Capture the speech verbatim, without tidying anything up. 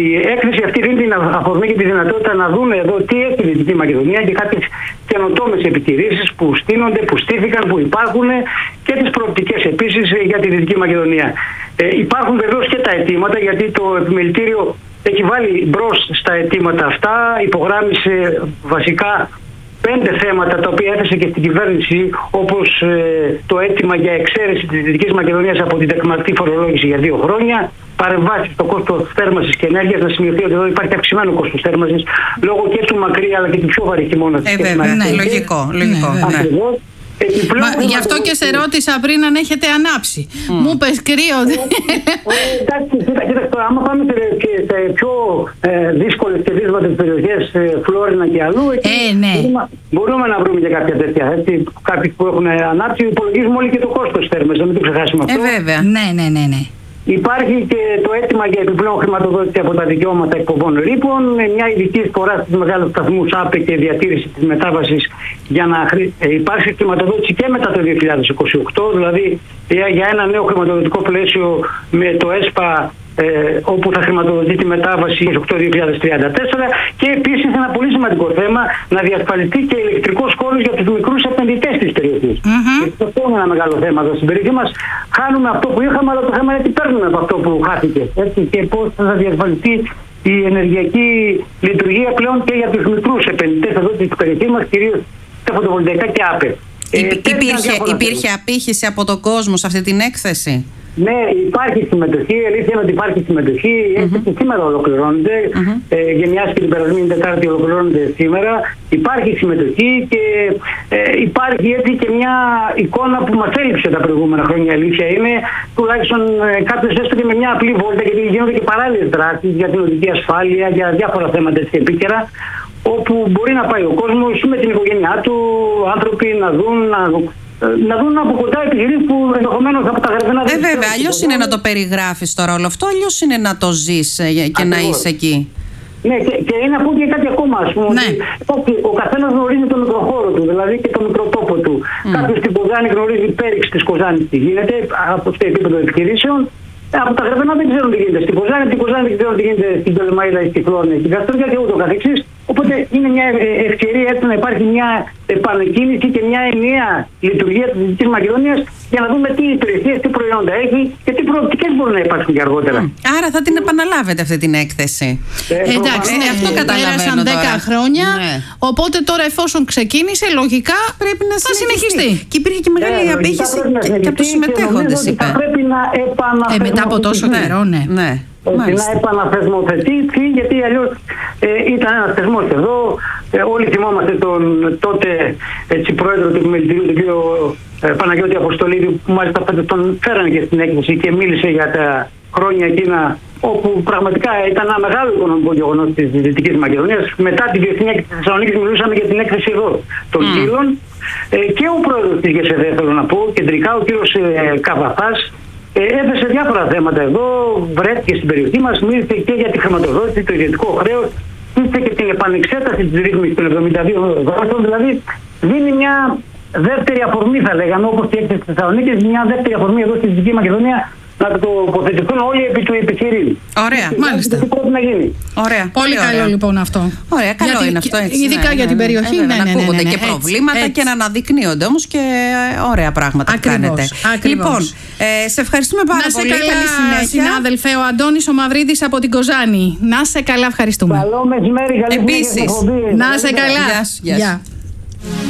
έκθεση αυτή δίνει την αφορμή και τη δυνατότητα να δούμε εδώ τι έχει η Δυτική Μακεδονία και κάποιες καινοτόμες επιχειρήσεις που στείνονται, που στήθηκαν, που υπάρχουν και τις προοπτικές επίσης για τη Δυτική Μακεδονία. Ε, υπάρχουν βεβαίως και τα αιτήματα, γιατί το επιμελητήριο έχει βάλει μπρος στα αιτήματα αυτά, υπογράμμισε βασικά πέντε θέματα τα οποία έθεσε και στην κυβέρνηση, όπως ε, το αίτημα για εξαίρεση της Δυτικής Μακεδονίας από την τεκμαρτή φορολόγηση για δύο χρόνια, παρεμβάσεις στο κόστος θέρμανσης και ενέργειας. Να σημειωθεί ότι εδώ υπάρχει αυξημένο κόστος θέρμανσης λόγω και του μακρύ αλλά και του πιο βαρύ χειμώνα. Ε, βέβαια, ναι, λογικό. λογικό ναι, ναι. Επιπλέον, Μα, γι' αυτό και σε ρώτησα πριν αν έχετε ανάψει. Mm. Μου πες κρύο. Εντάξει, κοίταξε, άμα πάμε σε πιο ε, δύσκολες και δύσβατες περιοχές, ε, Φλόρινα και αλλού, ε, ναι. μπορούμε, μπορούμε να βρούμε και κάποια τέτοια. Έτσι, κάποιοι που έχουν ανάψει, υπολογίζουμε όλοι και το κόστος θέρμανσης, να μην το ξεχάσουμε αυτό. Ε, βέβαια. Ναι, ναι, ναι, ναι. Υπάρχει και το αίτημα για επιπλέον χρηματοδότηση από τα δικαιώματα εκπομπών ρήπων, μια ειδική φορά στους μεγάλους σταθμούς ΑΠΕ και διατήρηση της μετάβασης για να υπάρξει χρηματοδότηση και μετά το δύο χιλιάδες είκοσι οκτώ, δηλαδή για ένα νέο χρηματοδοτικό πλαίσιο με το ΕΣΠΑ, Ε, όπου θα χρηματοδοτεί τη μετάβαση οκτώ δύο χιλιάδες τριάντα τέσσερα, και επίσης ένα πολύ σημαντικό θέμα, να διασφαλιστεί και ηλεκτρικός χώρος για τους μικρούς επενδυτές της περιοχής. Mm-hmm. Γιατί αυτό είναι ένα μεγάλο θέμα εδώ στην περιοχή μας. Χάνουμε αυτό που είχαμε, αλλά το θέμα είναι τι παίρνουμε από αυτό που χάθηκε. Έτσι, και πώς θα διασφαλιστεί η ενεργειακή λειτουργία πλέον και για τους μικρούς επενδυτές εδώ της περιοχής μας, κυρίως τα φωτοβολταϊκά και ΑΠΕ. Ε, υπήρχε, υπήρχε απήχηση από τον κόσμο σε αυτή την έκθεση? Ναι, υπάρχει συμμετοχή. Η αλήθεια είναι ότι υπάρχει συμμετοχή. Η έκθεση mm-hmm. σήμερα ολοκληρώνεται. Mm-hmm. Ε, γενιάς και την περασμένη Τετάρτη ολοκληρώνεται σήμερα. Υπάρχει συμμετοχή και ε, υπάρχει έτσι και μια εικόνα που μας έλειψε τα προηγούμενα χρόνια. Η αλήθεια είναι, τουλάχιστον ε, κάποιος έστω και με μια απλή βόλτα, γιατί γίνονται και παράλληλες δράσεις για την οδική ασφάλεια, για διάφορα θέματα έτσι επίκαιρα, όπου μπορεί να πάει ο κόσμος με την οικογένειά του, άνθρωποι να δουν, να να δουν από κοντά επιχειρήσεις που ενδεχομένως από τα γραφένα δεν. Ε, βέβαια, αλλιώς είναι να το περιγράφεις τώρα όλο αυτό, αλλιώς είναι να το ζεις και ακριβώς να είσαι εκεί. Ναι, και, και είναι να πω και κάτι ακόμα, ας πούμε. Ναι. Ότι ο καθένας γνωρίζει τον μικροχώρο του, δηλαδή και τον μικροτόπο του. Mm. Κάποιος στην Κοζάνη γνωρίζει πέριξη της Κοζάνης τι γίνεται, από το επίπεδο επιχειρήσεων. Από τα γραφένα δεν ξέρουν τι γίνεται στην Κοζάνη, την Κοζάνη δεν ξέρουν τι γίνεται στην Πτολεμαΐδα ή στη Φλόρινα, στην Καστοριά και ούτω καθεξής. Οπότε είναι μια ευκαιρία έτσι να υπάρχει μια επανεκκίνηση και μια ενιαία λειτουργία της Δυτικής Μακεδονίας για να δούμε τι υπηρεσίες, τι προϊόντα έχει και τι προοπτικές μπορούν να υπάρξουν και αργότερα. Mm. Άρα θα την επαναλάβετε αυτή την έκθεση. Ε, Εντάξει, ε, αυτό καταλαβαίνω τώρα. δέκα χρόνια, ναι. Οπότε τώρα εφόσον ξεκίνησε, λογικά πρέπει να θα συνεχιστεί. Και υπήρχε και μεγάλη ε, απήχηση και, και από τους συμμετέχοντες, είπε. Θα πρέπει να επαναφερθεί. Ε, μετά από τόσο καιρό, ναι. ναι. Ε, να επαναθεσμοθετήσει, γιατί αλλιώς ε, ήταν ένας θεσμός εδώ. Ε, όλοι θυμόμαστε τον τότε έτσι, πρόεδρο του επιμελητηρίου, τον κύριο ε, Παναγιώτη Αποστολίδη, που μάλιστα τον φέρανε και στην έκθεση και μίλησε για τα χρόνια εκείνα όπου πραγματικά ήταν ένα μεγάλο οικονομικό γεγονός της Δυτικής Μακεδονίας. Μετά τη Διεθνή Έκθεση της Θεσσαλονίκης μιλούσαμε για την έκθεση εδώ των mm. Κύλων. Ε, και ο πρόεδρος της ΓΕΣΕΔΕ, θέλω να πω, κεντρικά ο κύριος ε, Καβαθάς, Ε, έθεσε διάφορα θέματα εδώ, βρέθηκε στην περιοχή μας, μίλησε και για τη χρηματοδότηση, το ιδιωτικό χρέος, μίλησε και την επανεξέταση της ρύθμισης των εβδομήντα δύο δράσεων, δηλαδή δίνει μια δεύτερη αφορμή, θα λέγαμε, όπως η έκθεση της Θεσσαλονίκης, μια δεύτερη αφορμή εδώ στη Δυτική Μακεδονία να το τοποθετηθούν όλοι επί του επιχειρήν. Ωραία, και μάλιστα. Τι πρέπει να γίνει. Ωραία, πολύ, πολύ καλό λοιπόν αυτό. Ωραία, καλό γιατί, είναι αυτό έτσι. Ειδικά ναι, για την περιοχή, ναι, ναι, ναι, να ναι, ακούγονται ναι, ναι, και ναι, προβλήματα έτσι, και να αναδεικνύονται όμως και ωραία πράγματα που κάνετε. Λοιπόν, ε, σε ευχαριστούμε πάρα να πολύ. Να σε καλά, καλή συνέχεια. Συνάδελφε, ο Αντώνης ο Μαυρίδης από την Κοζάνη. Να σε καλά, ευχαριστούμε. Καλό μεσημέρι, καλή συνέχεια. Επίσης, να σε καλά. Γεια.